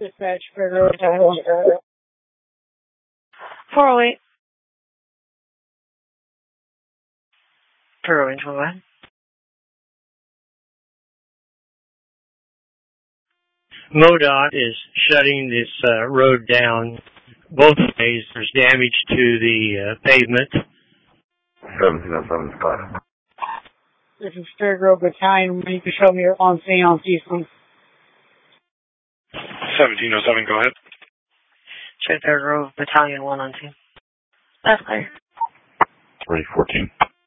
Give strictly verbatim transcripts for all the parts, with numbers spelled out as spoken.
Dispatch, Federal Title. four oh eight. Federal Range one. MoDOT is shutting this uh, road down both ways. There's damage to the uh, pavement. seventeen oh seven five. This is Fairgrove Battalion. You can show me your on scene on C C. seventeen oh seven, go ahead. Show Fairgrove Battalion one on scene. That's clear. three fourteen.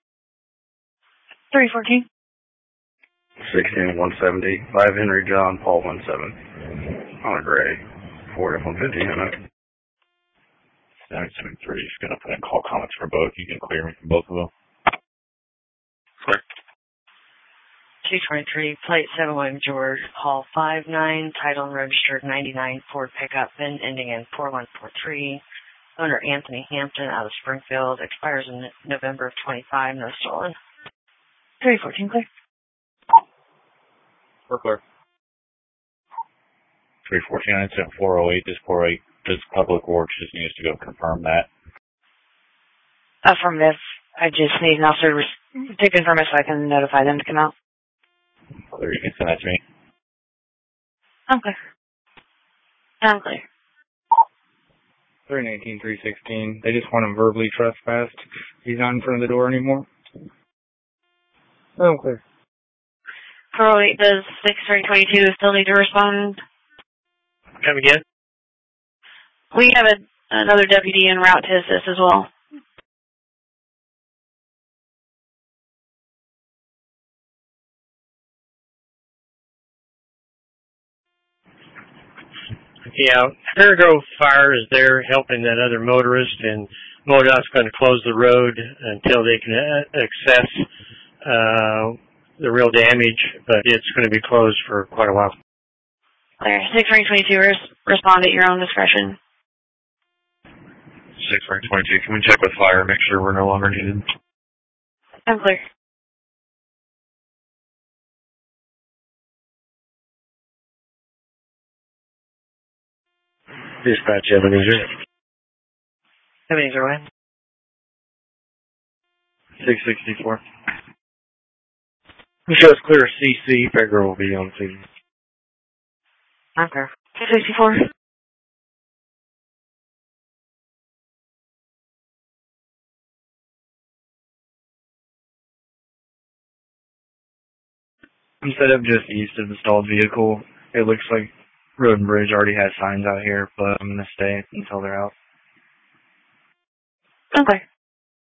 three fourteen. sixteen one seventy. Live Henry John Paul one seven. On a gray. four F one fifty, you know. nine seven three is going to put in call comments for both. You can clear me from both of them. Clear. two twenty-three, plate seven one George, Hall five nine, title and registered ninety-nine Ford pickup, VIN ending in four one four three. Owner Anthony Hampton out of Springfield, expires in November of twenty-five, no stolen. three fourteen, clear. We're clear. three fourteen, I sent four oh eight. This four oh eight, this Public Works just needs to go confirm that. Affirmative. I just need an officer to confirm it so I can notify them to come out. Clear, you can send that to me. I'm clear. I'm clear. three nineteen, three sixteen. They just want him verbally trespassed. He's not in front of the door anymore. I'm clear. four oh eight, does six three twenty-two still need to respond? Come again? We have a, another deputy en route to assist as well. Yeah, Fairgrove Fire is there helping that other motorist, and MoDOT's going to close the road until they can uh, access uh, the real damage, but it's going to be closed for quite a while. Clear. six three twenty-two, res- respond at your own discretion. six twenty-two, can we check with fire and make sure we're no longer needed? I'm clear. Dispatch Ebenezer. Ebenezer, what? six sixty-four. So it's clear C C, Fairgrove will be on scene. I'm clear. six sixty-four. Instead of just east of the stalled vehicle, it looks like Road and Bridge already has signs out here, but I'm going to stay until they're out. I'm clear.